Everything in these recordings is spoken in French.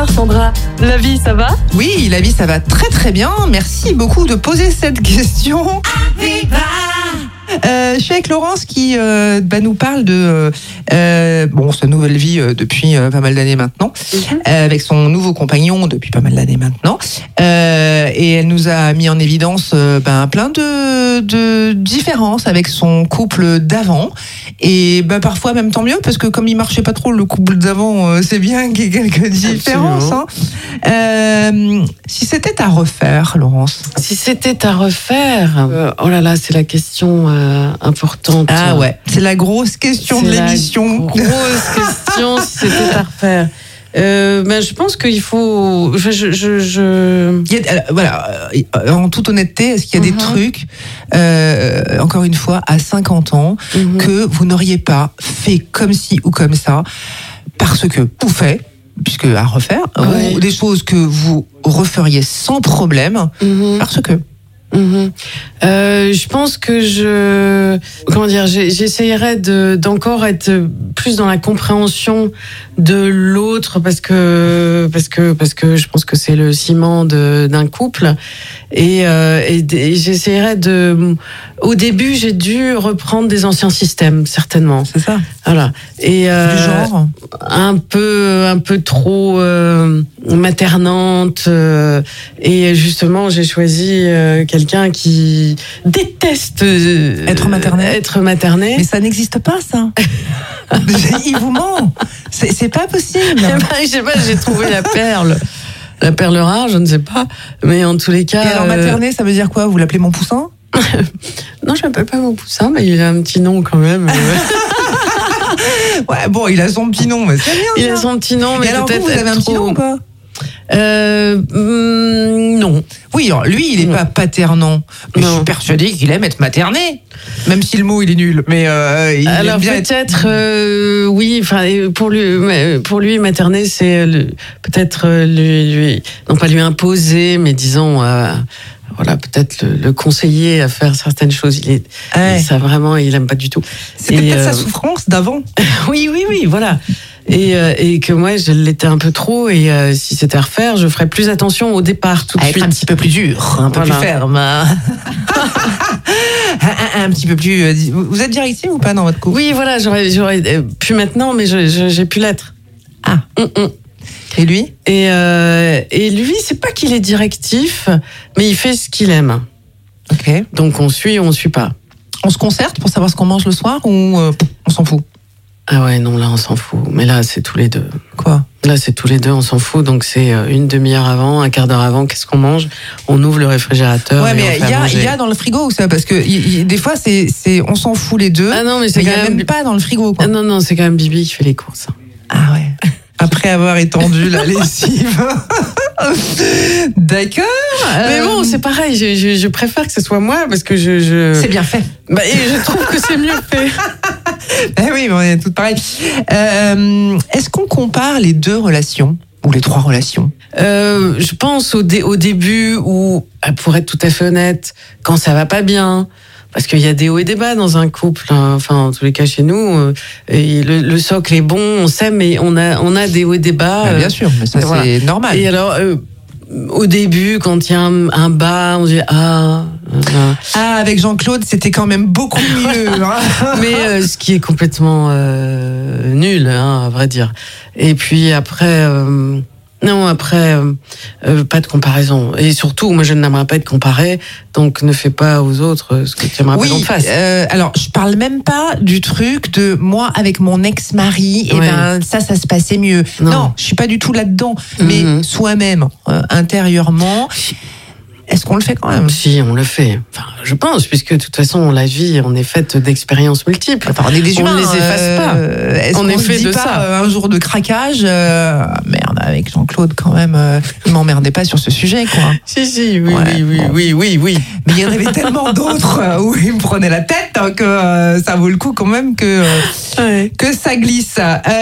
départ, Sandra. La vie, ça va ? Oui, la vie, ça va très très bien. Merci beaucoup de poser cette question. Je suis avec Laurence qui nous parle de sa nouvelle vie depuis pas mal d'années maintenant, avec son nouveau compagnon depuis pas mal d'années maintenant. Et elle nous a mis en évidence plein de différences avec son couple d'avant. Et parfois même tant mieux, parce que comme il marchait pas trop le couple d'avant, c'est bien qu'il y ait quelques différences. Si c'était à refaire, Laurence. Si c'était à refaire, oh là là, c'est la question importante. Ah ouais, c'est la grosse question de l'émission. Grosse question, si c'était à refaire. Je pense qu'il faut. En toute honnêteté, est-ce qu'il y a des trucs, encore une fois, à 50 ans, que vous n'auriez pas fait comme ci ou comme ça, parce que vous faites, puisque à refaire, ou des choses que vous referiez sans problème, parce que. Je pense que j'essayerais d'encore être plus dans la compréhension de l'autre, parce que je pense que c'est le ciment d'un couple, et j'essayerais au début, j'ai dû reprendre des anciens systèmes, certainement. C'est ça. Voilà. Et du genre un peu trop maternante, et justement j'ai choisi quelqu'un qui déteste être materné. Mais ça n'existe pas, ça. Il vous ment. C'est pas possible. Je sais pas, j'ai trouvé la perle rare, je ne sais pas, mais en tous les cas. Et alors materné, ça veut dire quoi ? Vous l'appelez mon poussin ? Non, je l'appelle pas mon poussin, mais il a un petit nom quand même. Ouais, bon, il a son petit nom, mais c'est bien. Il a son petit nom, mais alors peut-être vous avez un petit nom ou pas ? Non. Oui, alors lui, il est pas paternant. Mais je suis persuadé qu'il aime être materné. Même si le mot, il est nul. Mais il aime bien peut-être, oui, enfin, pour lui, materner, c'est peut-être lui, non pas lui imposer, mais disons, voilà, peut-être le conseiller à faire certaines choses. Ça vraiment, il aime pas du tout. C'est peut-être sa souffrance d'avant. Oui, voilà. Et que moi, je l'étais un peu trop, et si c'était à refaire, je ferais plus attention au départ, tout de suite. Être un petit peu plus dur, un peu plus ferme. Un petit peu plus. Vous êtes directive ou pas dans votre couple ? Oui, voilà, j'aurais pu maintenant, mais j'ai pu l'être. Ah. Et lui ? Et lui, c'est pas qu'il est directif, mais il fait ce qu'il aime. Ok. Donc on suit ou on suit pas. On se concerte pour savoir ce qu'on mange le soir, ou on s'en fout ? Ah ouais, non, là on s'en fout. Mais là, c'est tous les deux. Quoi ? Là, c'est tous les deux, on s'en fout. Donc c'est une demi-heure avant, un quart d'heure avant, qu'est-ce qu'on mange ? On ouvre le réfrigérateur. Ouais, mais il y a dans le frigo, ou ça ? Parce que des fois, c'est on s'en fout les deux. Ah non, mais il y a même pas dans le frigo, quoi. Ah non, c'est quand même Bibi qui fait les courses. Ah ouais. Après avoir étendu la lessive. D'accord. Mais bon, c'est pareil, je préfère que ce soit moi, parce que C'est bien fait. Et je trouve que c'est mieux fait. Oui, mais on est toutes pareilles. Est-ce qu'on compare les deux relations, ou les trois relations ? Je pense au début, où, pour être tout à fait honnête, quand ça va pas bien, parce qu'il y a des hauts et des bas dans un couple, hein. Enfin, en tous les cas chez nous, et le socle est bon, on s'aime, mais on a des hauts et des bas. Bien sûr, mais ça c'est normal. Et alors, au début, quand il y a un bas, on dit avec Jean-Claude, c'était quand même beaucoup mieux. Mais ce qui est complètement nul, à vrai dire. Et puis après. Pas de comparaison. Et surtout, moi, je n'aimerais pas être comparée, donc ne fais pas aux autres ce que tu aimerais pas qu'on te fasse. Alors, je parle même pas du truc de moi avec mon ex-mari, ça se passait mieux. Non, je suis pas du tout là-dedans. Mais soi-même, intérieurement, est-ce qu'on le fait quand même ? Si, on le fait. Enfin, je pense, puisque de toute façon, la vie, on est faite d'expériences multiples. Enfin, on est des humains. On ne les efface pas. On est fait de ça. Un jour de craquage, merde, avec Jean-Claude quand même, il m'emmerdait pas sur ce sujet, quoi. Si, oui. Mais il y en avait tellement d'autres où il me prenait la tête que ça vaut le coup quand même que ça glisse.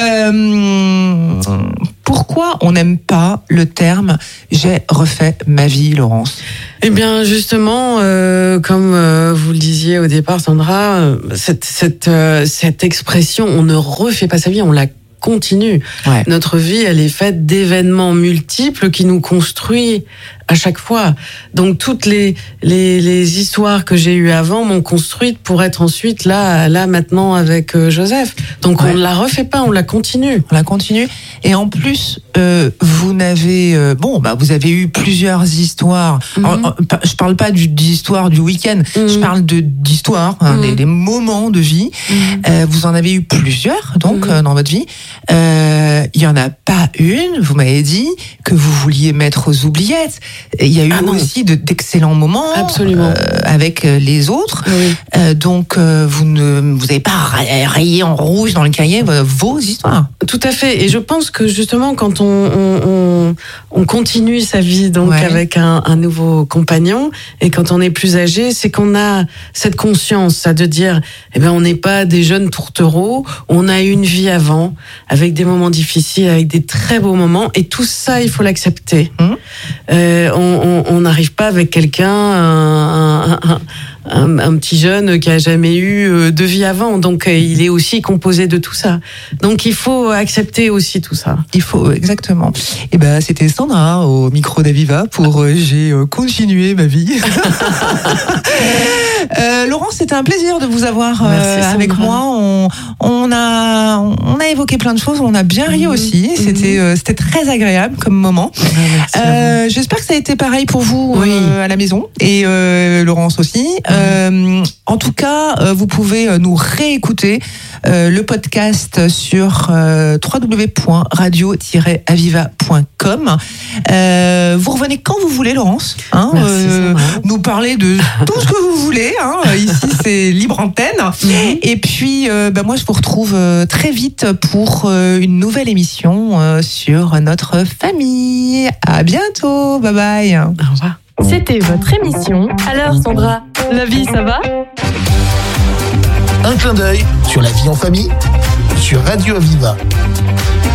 Pourquoi on n'aime pas le terme « j'ai refait ma vie », Laurence ? Eh bien, justement, comme vous le disiez au départ, Sandra, cette expression « on ne refait pas sa vie », on la continue. Ouais. Notre vie, elle est faite d'événements multiples qui nous construisent à chaque fois. Donc toutes les histoires que j'ai eues avant m'ont construite pour être ensuite là maintenant avec Joseph. Donc on ne la refait pas, on la continue. On la continue. Et en plus, vous n'avez vous avez eu plusieurs histoires. Alors, je parle pas d'histoire du week-end. Je parle d'histoire, des moments de vie. Vous en avez eu plusieurs, donc dans votre vie. Il y en a pas une. Vous m'avez dit que vous vouliez mettre aux oubliettes. Il y a eu aussi d'excellents moments. Absolument. Avec les autres. Oui. Donc vous n'avez pas rayé en rouge dans le cahier vos histoires. Tout à fait. Et je pense que justement, quand on continue sa vie donc avec un nouveau compagnon, et quand on est plus âgé, c'est qu'on a cette conscience, ça, de dire, on n'est pas des jeunes tourtereaux, on a eu une vie avant, avec des moments difficiles, avec des très beaux moments, et tout ça, il faut l'accepter. On n'arrive pas avec quelqu'un, un petit jeune qui a jamais eu de vie avant, donc il est aussi composé de tout ça. Donc il faut accepter aussi tout ça. Il faut, exactement. Et c'était Sandra au micro d'Aviva pour j'ai continué ma vie. Laurence, c'était un plaisir de vous avoir avec moi. On a évoqué plein de choses, on a bien ri aussi. C'était très agréable comme moment. J'espère que ça a été pareil pour vous à la maison, et Laurence aussi. En tout cas, vous pouvez nous réécouter le podcast sur www.radio-aviva.com. Vous revenez quand vous voulez, Laurence. Nous parler de tout ce que vous voulez. Ici, c'est libre antenne. Et puis, moi, je vous retrouve très vite pour une nouvelle émission sur notre famille. À bientôt. Bye bye. Au revoir. C'était votre émission. Alors, Sandra, la vie, ça va ? Un clin d'œil sur la vie en famille sur Radio Aviva.